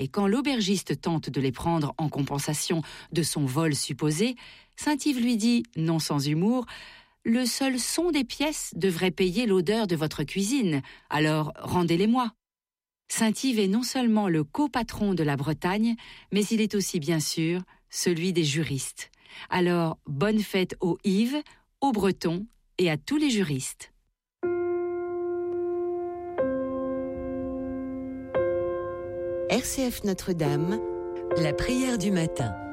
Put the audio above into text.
Et quand l'aubergiste tente de les prendre en compensation de son vol supposé, Saint-Yves lui dit, non sans humour, « Le seul son des pièces devrait payer l'odeur de votre cuisine, alors rendez-les-moi. » Saint-Yves est non seulement le copatron de la Bretagne, mais il est aussi, bien sûr, celui des juristes. Alors, bonne fête aux Yves, aux Bretons et à tous les juristes. RCF Notre-Dame, la prière du matin.